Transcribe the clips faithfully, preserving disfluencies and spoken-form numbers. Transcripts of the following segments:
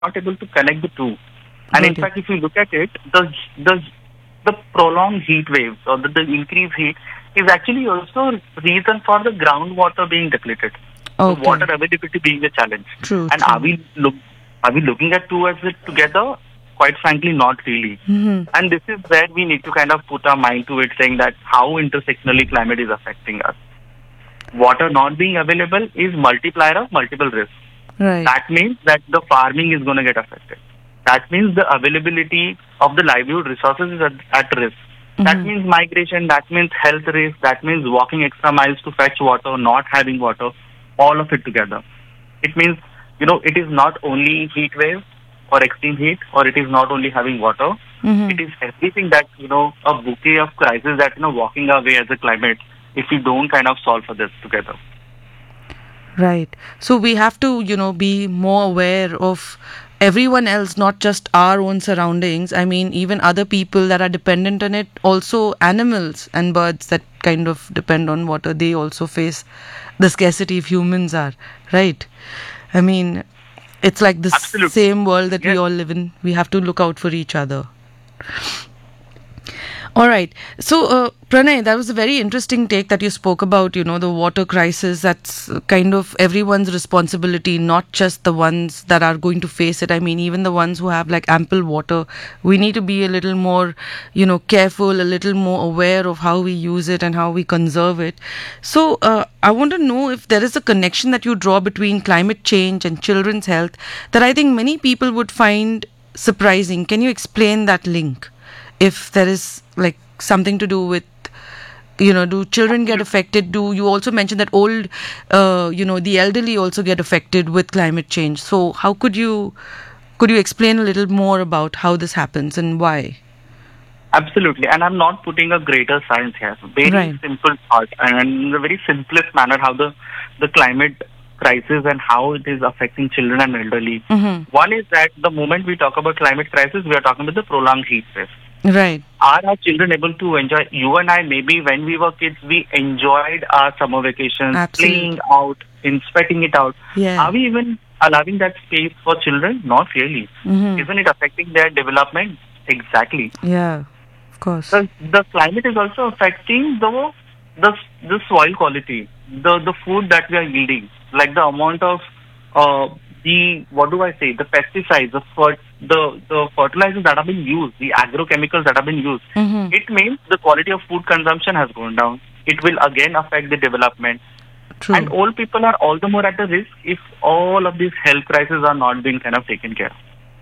not able to connect the two. And in Got it. fact, if you look at it, the the the prolonged heat waves or the, the increased heat is actually also reason for the groundwater being depleted, the Okay. water availability being a challenge. True, And are true. we look are we looking at two as it together? Quite frankly, not really. Hmm. And this is where we need to kind of put our mind to it, saying that how intersectionally climate is affecting us. Water not being available is multiplier of multiple risks. Right. That means that the farming is going to get affected. That means the availability of the livelihood resources is at, at risk. That Mhm. means migration, that means health risk, that means walking extra miles to fetch water, not having water, all of it together. It means, you know, it is not only heat wave or extreme heat, or it is not only having water. Mhm. It is everything that, you know, a bouquet of crises that, you know, walking our way as a climate if we don't kind of solve for this together. Right. So we have to, you know, be more aware of everyone else, not just our own surroundings. I mean, even other people that are dependent on it, also animals and birds that kind of depend on water, they also face the scarcity if humans are, right? I mean, it's like the Absolutely. same world that we Yes. all live in. We have to look out for each other. All right. So, uh, Pranay, that was a very interesting take that you spoke about, you know, the water crisis. That's uh, kind of everyone's responsibility, not just the ones that are going to face it. I mean, even the ones who have like ample water, we need to be a little more, you know, careful, a little more aware of how we use it and how we conserve it. So, uh, I want to know if there is a connection that you draw between climate change and children's health that I think many people would find surprising. Can you explain that link? If there is like something to do with, you know, do children get affected? Do you also mention that old, uh, you know, the elderly also get affected with climate change? So how could you could you explain a little more about how this happens and why? Absolutely. And I'm not putting a greater science here. Very Right. simple thought and in the very simplest manner how the, the climate crisis and how it is affecting children and elderly. Mm-hmm. One is that the moment we talk about climate crisis, we are talking about the prolonged heat wave. Right. Are our children able to enjoy? You and I, maybe when we were kids, we enjoyed our summer vacations, Absolutely. playing out, in sweating it out. Yeah. Are we even allowing that space for children? Not really. Mm-hmm. Isn't it affecting their development? Exactly. Yeah. Of course. The, the climate is also affecting the, the the soil quality, the the food that we are yielding, like the amount of uh, the what do I say, the pesticides, the fer- the the fertilizers that have been used, the agrochemicals that have been used. Mm-hmm. It means the quality of food consumption has gone down. It will again affect the development. True. And old people are all the more at the risk if all of these health crises are not being kind of taken care of.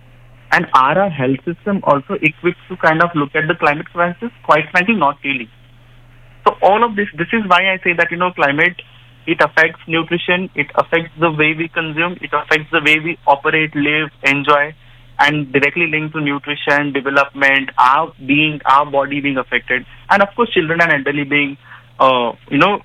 And are our health system also equipped to kind of look at the climate crisis? Quite frankly, not really. So all of this, this is why I say that, you know, climate, it affects nutrition, it affects the way we consume, it affects the way we operate, live, enjoy, and directly linked to nutrition, development, our being, our body being affected, and of course children and elderly being, uh, you know,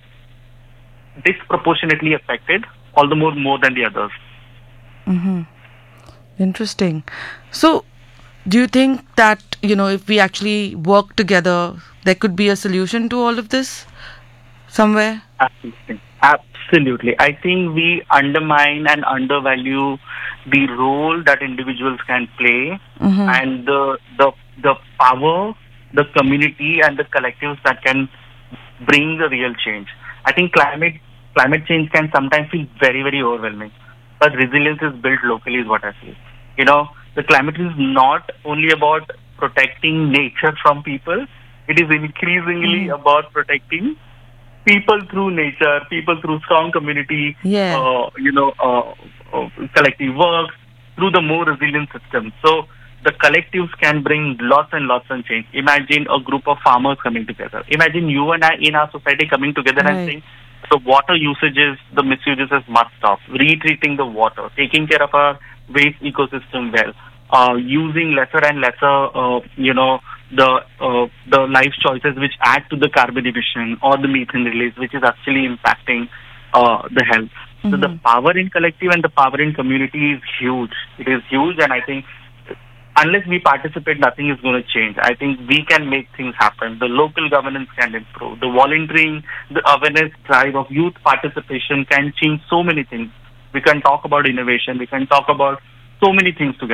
disproportionately affected, all the more more than the others. Mm-hmm. Interesting. So, do you think that, you know, if we actually work together, there could be a solution to all of this somewhere? Absolutely. Absolutely. I think we undermine and undervalue the role that individuals can play Mm-hmm. and the the the power, the community and the collectives that can bring the real change. I think climate climate change can sometimes feel very, very overwhelming. But resilience is built locally is what I feel. You know, the climate is not only about protecting nature from people, it is increasingly Mhm. about protecting people through nature, people through strong community, Yeah. uh, you know, uh, uh, collective work, through the more resilient system. So the collectives can bring lots and lots of change. Imagine a group of farmers coming together. Imagine you and I in our society coming together Right. and saying, the water usages, the misuses must stop. Retreating the water, taking care of our waste ecosystem well, uh, using lesser and lesser, uh, you know, the uh, the life choices which add to the carbon emission or the methane release, which is actually impacting uh, the health. So the Mhm. power in collective and the power in community is huge. It is huge, and I think unless we participate, nothing is going to change. I think we can make things happen. The local governance can improve. The volunteering, the awareness drive of youth participation can change so many things. We can talk about innovation. We can talk about so many things together.